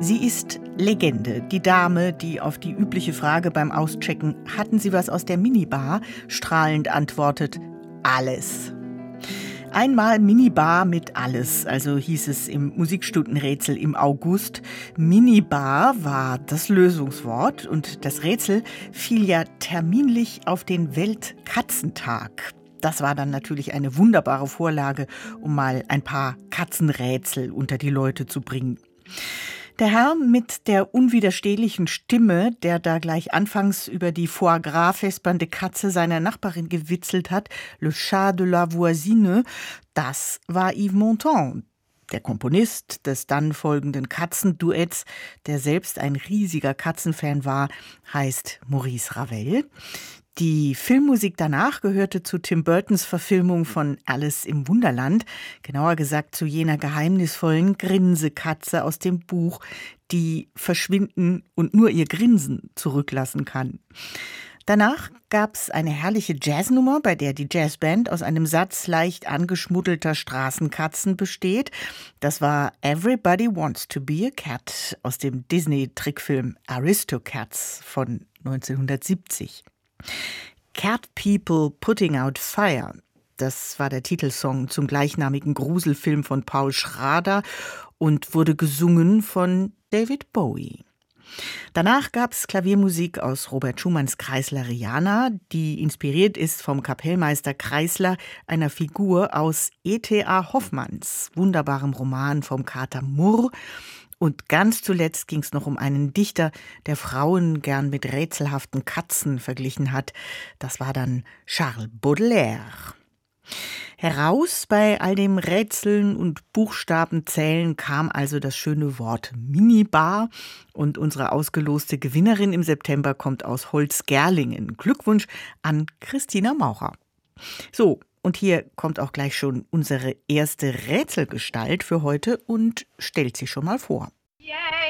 Sie ist Legende, die Dame, die auf die übliche Frage beim Auschecken, hatten Sie was aus der Minibar, strahlend antwortet, alles. Einmal Minibar mit alles, also hieß es im Musikstundenrätsel im August. Minibar war das Lösungswort und das Rätsel fiel ja terminlich auf den Weltkatzentag. Das war dann natürlich eine wunderbare Vorlage, um mal ein paar Katzenrätsel unter die Leute zu bringen. Der Herr mit der unwiderstehlichen Stimme, der da gleich anfangs über die Foie Gras vespernde Katze seiner Nachbarin gewitzelt hat, Le Chat de la Voisine, das war Yves Montand. Der Komponist des dann folgenden Katzenduetts, der selbst ein riesiger Katzenfan war, heißt Maurice Ravel. Die Filmmusik danach gehörte zu Tim Burtons Verfilmung von Alice im Wunderland, genauer gesagt zu jener geheimnisvollen Grinsekatze aus dem Buch, die verschwinden und nur ihr Grinsen zurücklassen kann. Danach gab's eine herrliche Jazznummer, bei der die Jazzband aus einem Satz leicht angeschmuddelter Straßenkatzen besteht. Das war Everybody Wants to be a Cat aus dem Disney-Trickfilm Aristocats von 1970. Cat People Putting Out Fire, das war der Titelsong zum gleichnamigen Gruselfilm von Paul Schrader und wurde gesungen von David Bowie. Danach gab es Klaviermusik aus Robert Schumanns Kreisleriana, die inspiriert ist vom Kapellmeister Kreisler, einer Figur aus E.T.A. Hoffmanns wunderbarem Roman vom Kater Murr. Und ganz zuletzt ging es noch um einen Dichter, der Frauen gern mit rätselhaften Katzen verglichen hat. Das war dann Charles Baudelaire. Heraus bei all dem Rätseln und Buchstabenzählen kam also das schöne Wort Minibar. Und unsere ausgeloste Gewinnerin im September kommt aus Holzgerlingen. Glückwunsch an Christina Maurer. So, und hier kommt auch gleich schon unsere erste Rätselgestalt für heute und stellt sich schon mal vor.